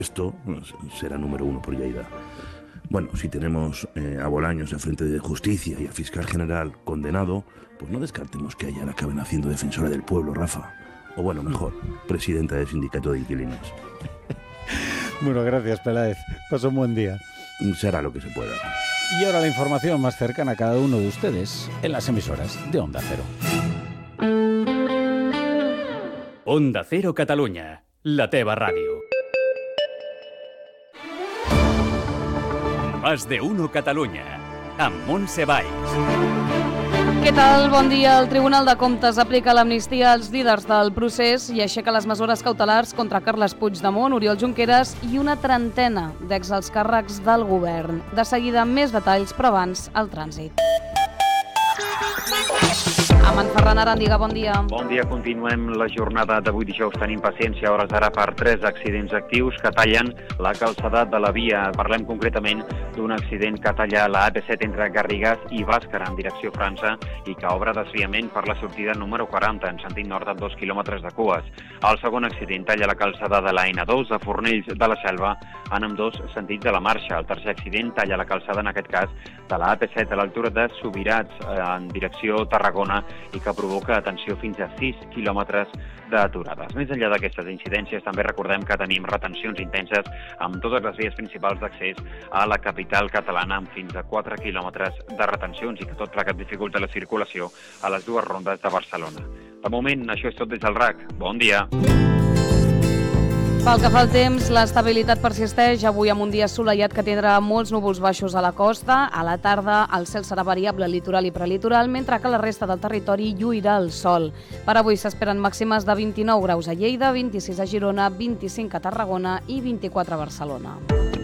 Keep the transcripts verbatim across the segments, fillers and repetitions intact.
Esto pues, será número uno por Lleida. Bueno, si tenemos eh, a Bolaños al frente de Justicia y al fiscal general condenado, pues no descartemos que ella la acaben haciendo defensora del pueblo, Rafa. O bueno, mejor, presidenta del sindicato de inquilinos. Bueno, gracias, Peláez. Pasó un buen día. Será lo que se pueda. Y ahora la información más cercana a cada uno de ustedes en las emisoras de Onda Cero. Onda Cero Catalunya, la teva ràdio. Más de uno Catalunya, amb Montse Valls. Què tal? Bon dia. El Tribunal de Comptes aplica l'amnistia als líders del procés i aixeca les mesures cautelars contra Carles Puigdemont, Oriol Junqueras i una trentena d'exalts càrrecs del govern. De seguida, més detalls, però abans, el trànsit. Amb en Ferran Arandiga, bon dia. Bon dia, continuem la jornada d'avui dijous. Tenim paciència a hores d'ara per tres accidents actius que tallen la calçada de la via. Parlem concretament d'un accident que talla la A P set entre Garrigàs i Bàscara en direcció a França i que obre desviament per la sortida número quaranta en sentit nord a dos quilòmetres de cues. El segon accident talla la calçada de la N dos a Fornells de la Selva en ambdós sentits de la marxa. El tercer accident talla la calçada, en aquest cas, de la A P set a l'altura de Subirats en direcció Tarragona i que provoca, atenció, fins a sis quilòmetres d'aturades. Més enllà d'aquestes incidències, també recordem que tenim retencions intenses amb totes les vies principals d'accés a la capital catalana amb fins a quatre quilòmetres de retencions i que tot plegat dificulta la circulació a les dues rondes de Barcelona. De moment, això és tot des del R A C. Bon dia! Pel que fa al temps, l'estabilitat persisteix avui amb un dia assolellat que tindrà molts núvols baixos a la costa. A la tarda el cel serà variable al litoral i prelitoral, mentre que a la resta del territori lluirà el sol. Per avui s'esperen màximes de vint-i-nou graus a Lleida, vint-i-sis a Girona, vint-i-cinc a Tarragona i vint-i-quatre a Barcelona.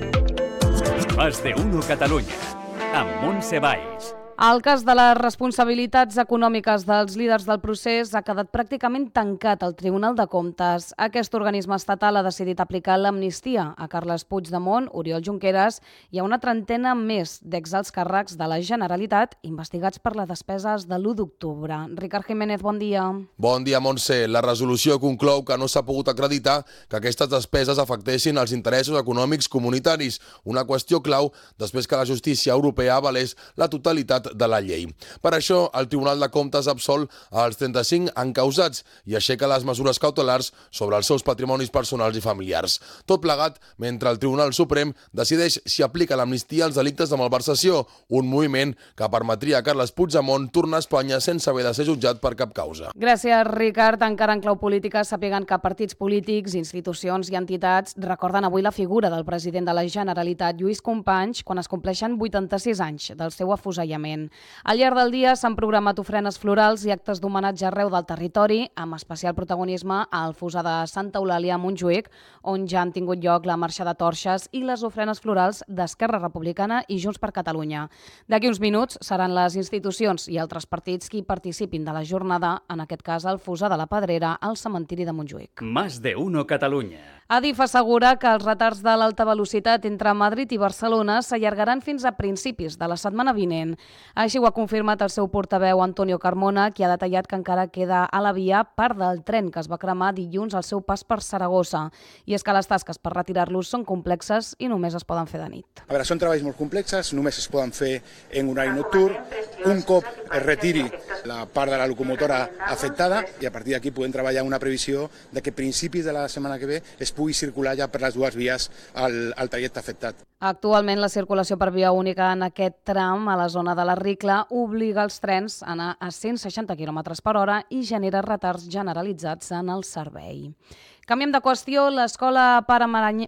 Más de uno Catalunya, amb Montse Valls. El cas de les responsabilitats econòmiques dels líders del procés ha quedat pràcticament tancat al Tribunal de Comptes. Aquest organisme estatal ha decidit aplicar l'amnistia a Carles Puigdemont, Oriol Junqueras i a una trentena més d'exalts càrrecs de la Generalitat investigats per les despeses de l'u d'octubre. Ricard Jiménez, bon dia. Bon dia, Montse. La resolució conclou que no s'ha pogut acreditar que aquestes despeses afectessin els interessos econòmics comunitaris, una qüestió clau després que la justícia europea avalés la totalitat de la llei. Per això, el Tribunal de Comptes absol als trenta-cinc encausats i aixeca les mesures cautelars sobre els seus patrimonis personals i familiars. Tot plegat mentre el Tribunal Suprem decideix si aplica l'amnistia als delictes de malversació, un moviment que permetria a Carles Puigdemont tornar a Espanya sense haver de ser jutjat per cap causa. Gràcies, Ricard. Encara en clau política, sàpiguen que partits polítics, institucions i entitats recorden avui la figura del president de la Generalitat, Lluís Companys, quan es compleixen vuitanta-sis anys del seu afusellament. Al llarg del dia s'han programat ofrenes florals i actes d'homenatge arreu del territori, amb especial protagonisme al Fossar de Santa Eulàlia a Montjuïc, on ja han tingut lloc la marxa de torxes i les ofrenes florals d'Esquerra Republicana i Junts per Catalunya. D'aquí uns minuts seran les institucions i altres partits qui participin de la jornada, en aquest cas al Fossar de la Pedrera, al cementiri de Montjuïc. Más de uno Catalunya. Adif assegura que els retards de l'alta velocitat entre Madrid i Barcelona s'allargaran fins a principis de la setmana vinent. Així ho ha confirmat el seu portaveu Antonio Carmona, qui ha detallat que encara queda a la via part del tren que es va cremar dilluns al seu pas per Saragossa. I és que les tasques per retirar-los són complexes i només es poden fer de nit. A veure, són treballs molt complexes, només es poden fer en horari nocturn. Un cop es retiri la part de la locomotora afectada i a partir d'aquí podem treballar una previsió de que a principis de la setmana que ve es pugui circular ja per les dues vies al, al trajecte afectat. Actualment la circulació per via única en aquest tram a la zona de la Ricla obliga els trens a anar a cent seixanta quilòmetres per hora i genera retards generalitzats en el servei. Canviem de qüestió. L'escola Pare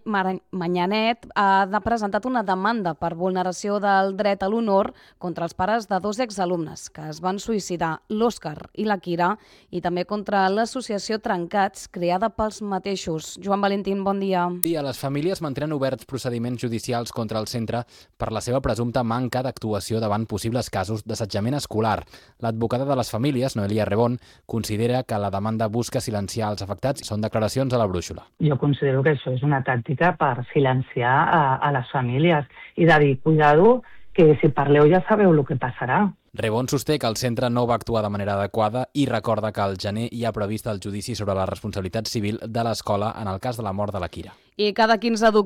Manyanet ha presentat una demanda per vulneració del dret a l'honor contra els pares de dos exalumnes que es van suïcidar, l'Òscar i la Kira, i també contra l'associació Trencats, creada pels mateixos. Joan Valentín, bon dia. Sí, a les famílies mantenen oberts procediments judicials contra el centre per la seva presumpta manca d'actuació davant possibles casos d'assetjament escolar. L'advocada de les famílies, Noelia Rebón, considera que la demanda busca silenciar els afectats. Són declaracions a la brúixola. Jo considero que això és una tàctica per silenciar a, a les famílies i de dir, cuidado, que si parleu ja sabeu el que passarà. Rebón sosté que el centre no va actuar de manera adequada i recorda que al gener hi ha previst el judici sobre la responsabilitat civil de l'escola en el cas de la mort de la Kira. I cada quinze d'octubre